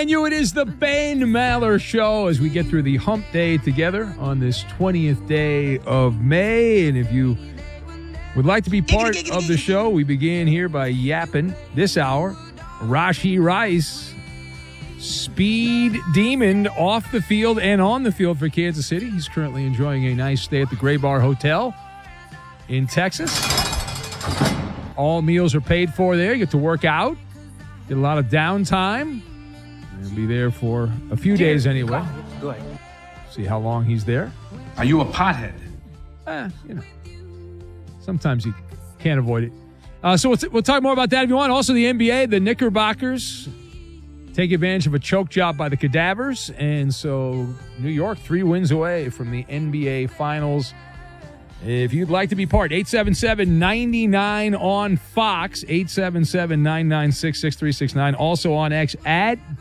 and you. It is the Bane Maller Show as we get through the hump day together on this 20th day of May. And if you would like to be part of the show, we begin here by yapping this hour. Rashee Rice, speed demon off the field and on the field for Kansas City. He's currently enjoying a nice stay at the Gray Bar Hotel in Texas. All meals are paid for there. You get to work out, get a lot of downtime, and be there for a few days anyway. Good. See how long he's there. Are you a pothead? Sometimes you can't avoid it. So we'll talk more about that if you want. Also, the NBA, the Knickerbockers take advantage of a choke job by the Cadavers. And so New York, 3 wins away from the NBA Finals. If you'd like to be part, 877-99 on Fox, 877-996-6369. Also on X,